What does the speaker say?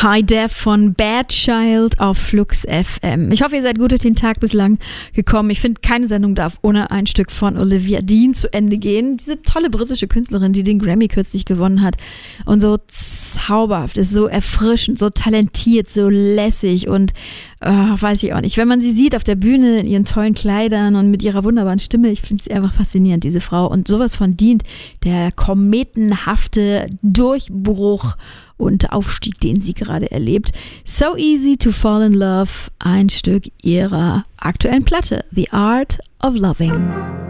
High Def von Bad Child auf Flux FM. Ich hoffe, ihr seid gut durch den Tag bislang gekommen. Ich finde, keine Sendung darf ohne ein Stück von Olivia Dean zu Ende gehen. Diese tolle britische Künstlerin, die den Grammy kürzlich gewonnen hat und so zauberhaft ist, so erfrischend, so talentiert, so lässig und weiß ich auch nicht. Wenn man sie sieht auf der Bühne in ihren tollen Kleidern und mit ihrer wunderbaren Stimme, ich finde sie einfach faszinierend, diese Frau. Und sowas von dient der kometenhafte Durchbruch und Aufstieg, den sie gerade erlebt. So Easy to Fall in Love, ein Stück ihrer aktuellen Platte, The Art of Loving.